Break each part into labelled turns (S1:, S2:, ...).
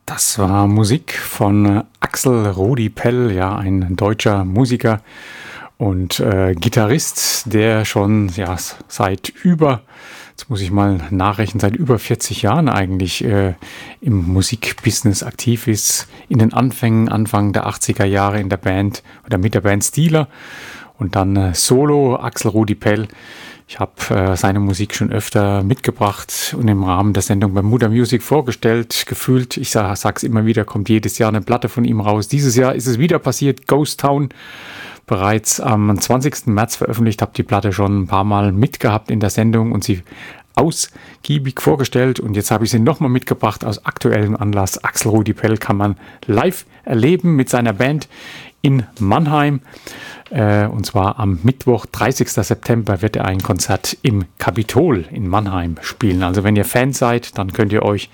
S1: Das war Musik von Axel Rudi Pell, ja, ein deutscher Musiker und Gitarrist, der schon seit über, jetzt muss ich mal nachrechnen, seit über 40 Jahren eigentlich im Musikbusiness aktiv ist. In den Anfang der 80er Jahre in der Band oder mit der Band Steeler und dann Solo Axel Rudi Pell. Ich habe seine Musik schon öfter mitgebracht und im Rahmen der Sendung Bermuda Music vorgestellt. Gefühlt, ich sag's immer wieder, kommt jedes Jahr eine Platte von ihm raus. Dieses Jahr ist es wieder passiert, Ghost Town. Bereits am 20. März veröffentlicht, habe die Platte schon ein paar Mal mitgehabt in der Sendung und sie ausgiebig vorgestellt. Und jetzt habe ich sie nochmal mitgebracht aus aktuellem Anlass. Axel Rudi Pell kann man live erleben mit seiner Band in Mannheim. Und zwar am Mittwoch, 30. September, wird er ein Konzert im Kapitol in Mannheim spielen. Also wenn ihr Fans seid, dann könnt ihr euch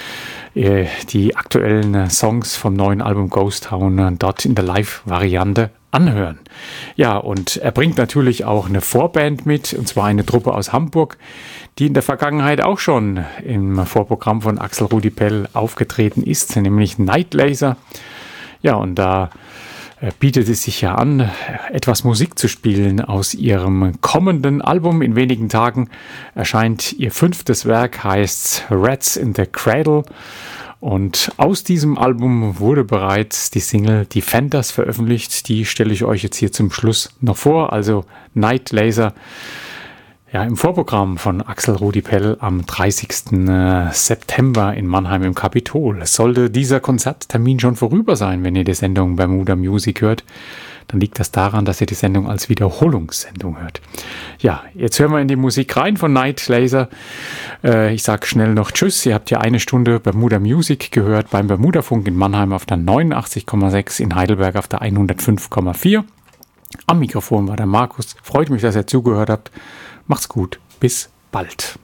S1: die aktuellen Songs vom neuen Album Ghost Town dort in der Live-Variante anhören. Ja, und er bringt natürlich auch eine Vorband mit, und zwar eine Truppe aus Hamburg, die in der Vergangenheit auch schon im Vorprogramm von Axel Rudi Pell aufgetreten ist, nämlich Night Laser. Ja, und da bietet es sich ja an, etwas Musik zu spielen aus ihrem kommenden Album. In wenigen Tagen erscheint ihr 5. Werk, heißt Rats in the Cradle. Und aus diesem Album wurde bereits die Single Defenders veröffentlicht. Die stelle ich euch jetzt hier zum Schluss noch vor. Also Night Laser. Ja, im Vorprogramm von Axel Rudi Pell am 30. September in Mannheim im Kapitol. Sollte dieser Konzerttermin schon vorüber sein, wenn ihr die Sendung Bermuda Music hört, dann liegt das daran, dass ihr die Sendung als Wiederholungssendung hört. Ja, jetzt hören wir in die Musik rein von Night Laser. Ich sage schnell noch Tschüss. Ihr habt ja eine Stunde Bermuda Music gehört beim Bermuda-Funk in Mannheim auf der 89,6, in Heidelberg auf der 105,4. Am Mikrofon war der Markus. Freut mich, dass ihr zugehört habt. Macht's gut. Bis bald.